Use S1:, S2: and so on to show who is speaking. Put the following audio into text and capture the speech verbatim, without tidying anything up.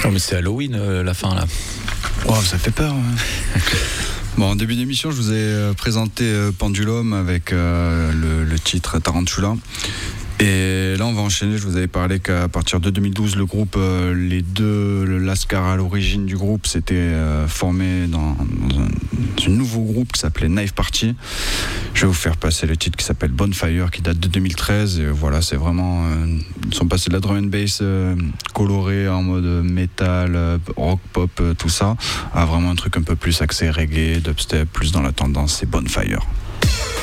S1: Non mais c'est Halloween euh, la fin là.
S2: Oh, ça fait peur. Hein. Bon, en début d'émission, je vous ai présenté Pendulum avec euh, le, le titre Tarantula. Et là, on va enchaîner. Je vous avais parlé qu'à partir de deux mille douze, le groupe, euh, les deux, le Lascar à l'origine du groupe, s'était euh, formé dans, dans un, dans un nouveau groupe qui s'appelait Knife Party. Je vais vous faire passer le titre qui s'appelle Bonfire, qui date de deux mille treize. Et voilà, c'est vraiment. Euh, ils sont passés de la drum and bass euh, colorée en mode métal, euh, rock, pop, euh, tout ça, à vraiment un truc un peu plus axé reggae, dubstep, plus dans la tendance. C'est Bonfire.